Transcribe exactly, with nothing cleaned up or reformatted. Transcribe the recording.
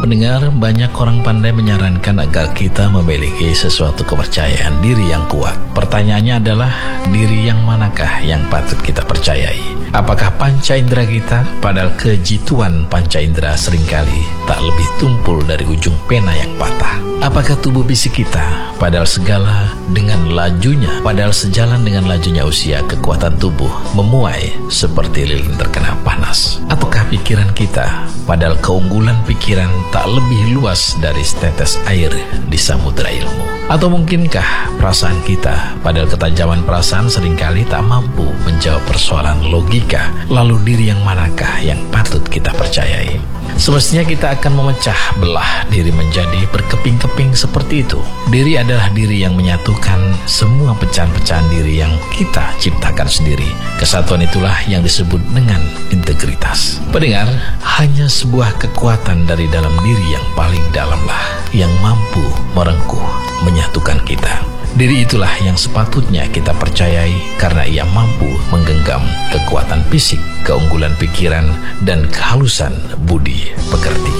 Pendengar, banyak orang pandai menyarankan agar kita memiliki sesuatu kepercayaan diri yang kuat. Pertanyaannya adalah, diri yang manakah yang patut kita percayai? Apakah panca indera kita? Padahal kejituan panca indera seringkali tak lebih tumpul dari ujung pena yang patah. Apakah tubuh fisik kita? Padahal segala dengan lajunya, padahal sejalan dengan lajunya usia, kekuatan tubuh memuai seperti lilin terkena panas. Ataukah pikiran kita? Padahal keunggulan pikiran tak lebih luas dari setetes air di samudera ilmu. Atau mungkinkah perasaan kita? Padahal ketajaman perasaan seringkali tak mampu menjawab persoalan logika. Lalu diri yang manakah yang patut kita percayai? Semestinya kita akan memecah belah diri menjadi berkeping-keping seperti itu. Diri adalah diri yang menyatukan semua pecahan-pecahan diri yang kita ciptakan sendiri. Kesatuan itulah yang disebut dengan integritas. Pendengar, hanya sebuah kekuatan dari dalam diri yang paling dalamlah yang mampu merengkuh, menyatukan kita. Diri itulah yang sepatutnya kita percayai karena ia mampu menggenggam kekuatan fisik, keunggulan pikiran, dan kehalusan budi pekerti.